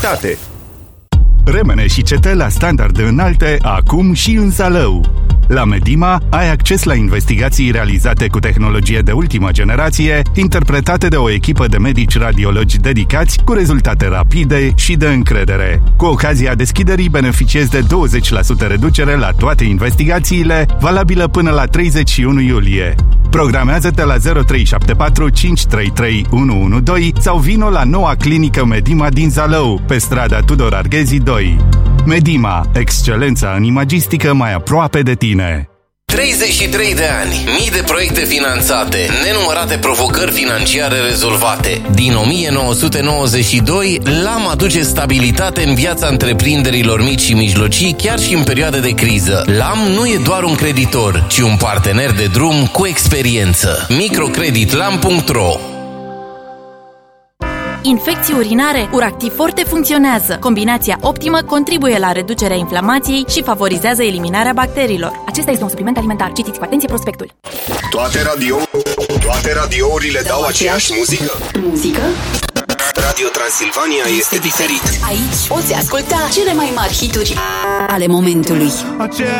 calitate. Remene și cetă la standarde înalte, acum și în Zalău. La Medima ai acces la investigații realizate cu tehnologie de ultimă generație, interpretate de o echipă de medici radiologi dedicați, cu rezultate rapide și de încredere. Cu ocazia deschiderii beneficiezi de 20% reducere la toate investigațiile, valabilă până la 31 iulie. Programează-te la 0374 533 112 sau vino la noua clinică Medima din Zalău, pe strada Tudor Arghezi 2. Medima, excelența în imagistică mai aproape de tine. 33 de ani, mii de proiecte finanțate, nenumărate provocări financiare rezolvate. Din 1992, LAM aduce stabilitate în viața întreprinderilor mici și mijlocii, chiar și în perioade de criză. LAM nu e doar un creditor, ci un partener de drum cu experiență. Microcreditlam.ro. Infecții urinare, Uractiv Forte funcționează. Combinația optimă contribuie la reducerea inflamației și favorizează eliminarea bacteriilor. Acesta este un supliment alimentar. Citiți cu atenție prospectul. Toate radiourile dau aceeași muzică? Radio Transilvania este diferit. Aici poți asculta cele mai mari hituri ale momentului.